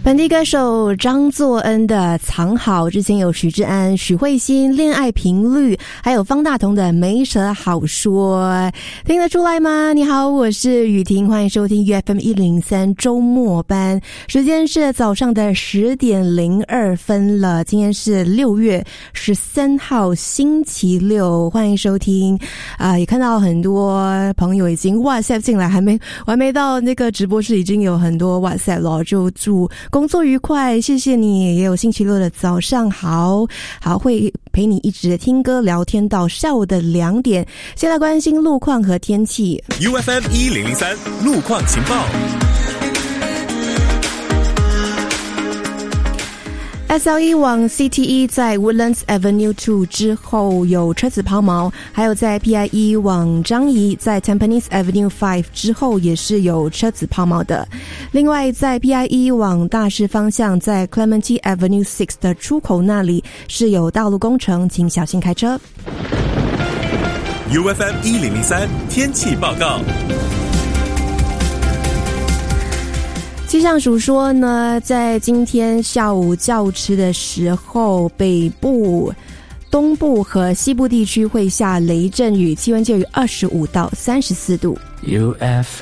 本地歌手张作恩的《藏好》，之前有许志安、许慧欣《恋爱频率》，还有方大同的《没什好说》，听得出来吗？你好，我是雨婷，欢迎收听 UFM103 周末班，时间是早上的10:02了，今天是6月13号星期六，欢迎收听。也看到很多朋友已经 WhatsApp 进来，我还没到那个直播室，已经有很多 WhatsApp 了，就祝工作愉快，谢谢你，也有星期六的早上好，会陪你一直听歌聊天到下午的2点。先来关心路况和天气。 UFM1003 路况情报。 SL1 往 CT1 在 Woodlands Avenue 2之后有车子抛锚，还有在 PI1 往樟宜在 Tampines Avenue 5之后也是有车子抛锚的。另外在 PI1 往大市方向在 Clementi Avenue 6的出口那里是有道路工程，请小心开车。 UFM1003 天气报告。 气象署说呢，在今天下午较迟的时候，北部、东部和西部地区会下雷阵雨，气温介于25到34度。